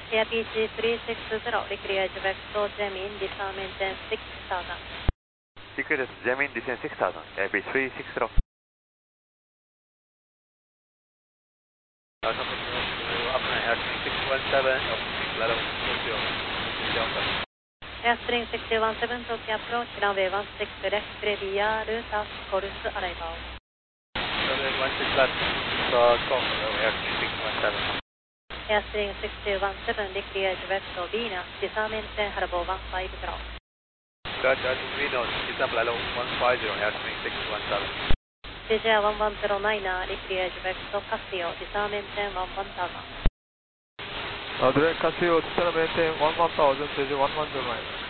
Air PC360, declared vector Gemini, disarmament 6000. Declared Gemini descent 6000, AB360. Airstream 617, Tokyo approach, runway 16 direct, via route of course arrival. Runway 16 left, call Airstream 617. Airstream 617, declared vector Venus, disarmament Harbour 150. Roger, Venus, disarm level 150, Airstream 617. Vigia 1109, declared vector Casio, disarmament 11000. Direct Casio, disarmament 11000, 1109.